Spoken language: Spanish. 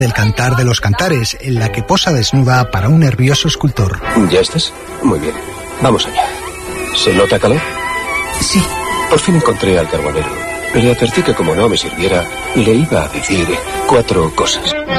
del Cantar de los Cantares, en la que posa desnuda para un nervioso escultor. ¿Ya estás? Muy bien. Vamos allá. ¿Se nota calor? Sí. Por fin encontré al carbonero. Le advertí que como no me sirviera, le iba a decir 4 cosas.